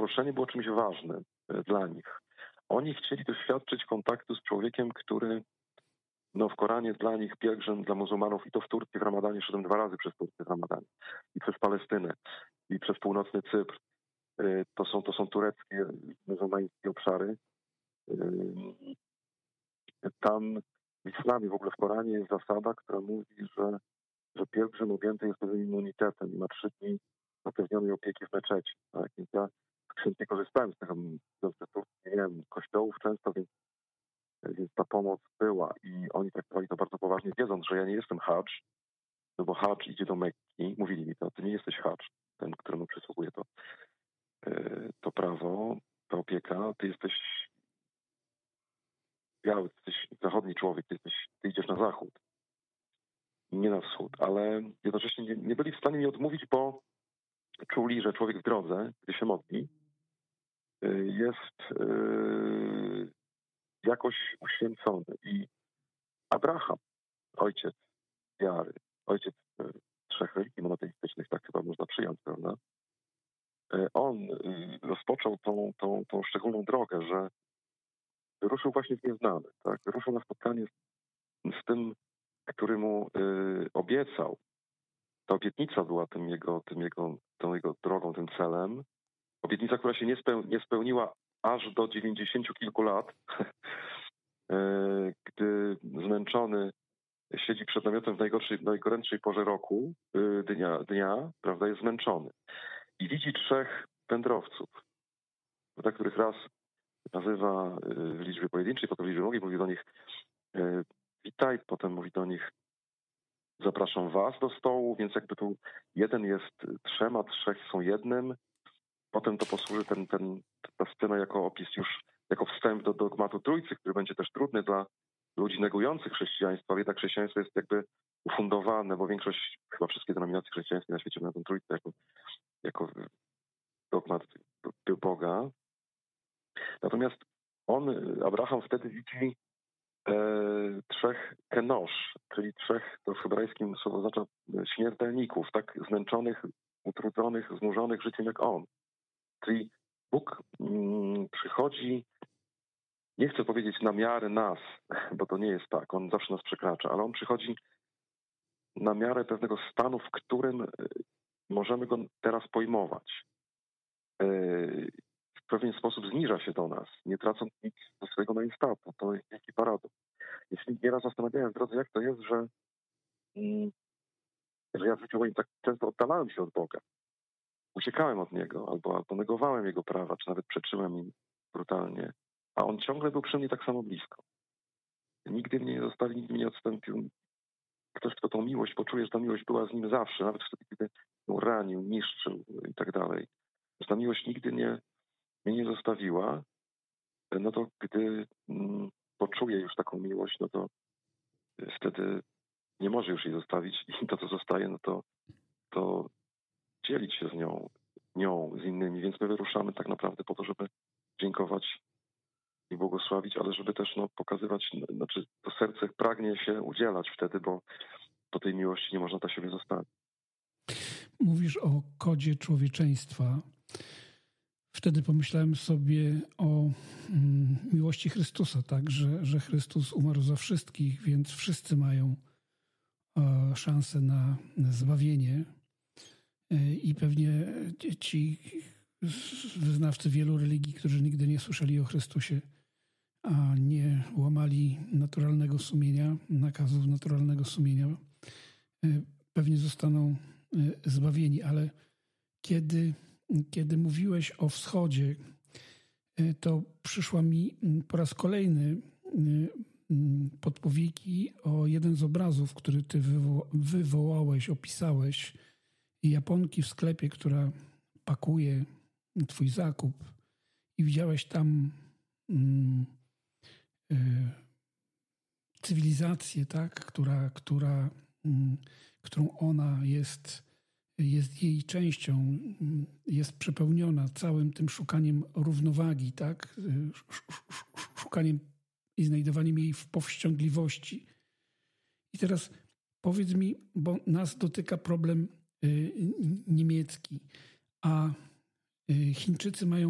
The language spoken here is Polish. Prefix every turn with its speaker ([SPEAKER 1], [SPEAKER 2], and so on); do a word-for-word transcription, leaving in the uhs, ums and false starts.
[SPEAKER 1] zaproszenie było czymś ważnym dla nich. Oni chcieli doświadczyć kontaktu z człowiekiem, który no w Koranie dla nich pielgrzym, dla muzułmanów, i to w Turcji w Ramadanie, szedłem dwa razy przez Turcję w Ramadanie, i przez Palestynę, i przez północny Cypr. To są, to są tureckie, muzułmańskie obszary. Tam w islamie, w ogóle w Koranie jest zasada, która mówi, że, że pielgrzym objęty jest pewnym immunitetem i ma trzy dni zapewnionej opieki w meczecie. Tak? Więc ja chętnie korzystałem z tego, nie wiem, kościołów często, więc, więc ta pomoc była i oni traktowali to bardzo poważnie, wiedząc, że ja nie jestem hadż, no bo hadż idzie do Mekki. Mówili mi to, ty nie jesteś hadż, ten, któremu przysługuje to, to prawo, ta opieka, ty jesteś biały, ty jesteś zachodni człowiek, ty, jesteś, ty idziesz na zachód, nie na wschód, ale jednocześnie nie, nie byli w stanie mi odmówić, bo czuli, że człowiek w drodze, gdy się modli, jest yy, jakoś uświęcony. I Abraham, ojciec wiary, ojciec yy, trzech religii monoteistycznych, tak chyba można przyjąć, prawda? Yy, on yy, rozpoczął tą, tą, tą szczególną drogę, że ruszył właśnie w nieznane, tak? Ruszył na spotkanie z, z tym, który mu yy, obiecał. Ta obietnica była tym jego, tym jego, tą jego drogą, tym celem. Obietnica, która się nie, speł, nie spełniła aż do dziewięćdziesięciu kilku lat, gdy zmęczony siedzi przed namiotem w najgorszej, w najgorętszej porze roku, dnia, dnia, prawda, jest zmęczony. I widzi trzech wędrowców, prawda, których raz nazywa w liczbie pojedynczej, potem w liczbie mnogiej, mówi do nich witaj, potem mówi do nich zapraszam was do stołu, więc jakby tu jeden jest trzema, trzech są jednym. Potem to posłuży ten, ten, ta scena jako opis już, jako wstęp do dogmatu Trójcy, który będzie też trudny dla ludzi negujących chrześcijaństwo, ale jednak chrześcijaństwo jest jakby ufundowane, bo większość, chyba wszystkie denominacje chrześcijańskie na świecie mają tę Trójcę jako, jako dogmat Boga. Natomiast on, Abraham, wtedy widzi e, trzech kenosz, czyli trzech, to w hebrajskim słowo oznacza śmiertelników, tak zmęczonych, utrudzonych, znużonych życiem jak on. Czyli Bóg mm, przychodzi, nie chcę powiedzieć na miarę nas, bo to nie jest tak, On zawsze nas przekracza, ale On przychodzi na miarę pewnego stanu, w którym możemy Go teraz pojmować. W pewien sposób zniża się do nas, nie tracąc nic do swojego majestatu. To jest wielki paradoks. Jeśli nieraz zastanawiałem w drodze, jak to jest, że, mm, że ja w życiu moim tak często oddalałem się od Boga. Uciekałem od Niego, albo, albo negowałem Jego prawa, czy nawet przeczyłem im brutalnie. A On ciągle był przy mnie tak samo blisko. Nigdy mnie nie zostawił, nigdy mnie nie odstąpił. Ktoś, kto tą miłość poczuje, że ta miłość była z nim zawsze, nawet wtedy, kiedy ją ranił, niszczył i tak dalej. Że ta miłość nigdy nie, mnie nie zostawiła, no to gdy mm, poczuje już taką miłość, no to wtedy nie może już jej zostawić i to, co zostaje, no to, to dzielić się z nią, nią, z innymi, więc my wyruszamy tak naprawdę po to, żeby dziękować i błogosławić, ale żeby też no, pokazywać, znaczy to serce pragnie się udzielać wtedy, bo do tej miłości nie można dla siebie zostawić.
[SPEAKER 2] Mówisz o kodzie człowieczeństwa. Wtedy pomyślałem sobie o mm, miłości Chrystusa, tak, że, że Chrystus umarł za wszystkich, więc wszyscy mają e, szansę na, na zbawienie. I pewnie ci wyznawcy wielu religii, którzy nigdy nie słyszeli o Chrystusie, a nie łamali naturalnego sumienia, nakazów naturalnego sumienia, pewnie zostaną zbawieni. Ale kiedy, kiedy mówiłeś o wschodzie, to przyszła mi po raz kolejny podpowiedzi o jeden z obrazów, który ty wywo- wywołałeś, opisałeś, Japonki w sklepie, która pakuje twój zakup i widziałeś tam mm, y, cywilizację, tak, która, która, mm, którą ona jest, jest jej częścią, jest przepełniona całym tym szukaniem równowagi, tak, szukaniem i znajdowaniem jej w powściągliwości. I teraz powiedz mi, bo nas dotyka problem niemiecki, a Chińczycy mają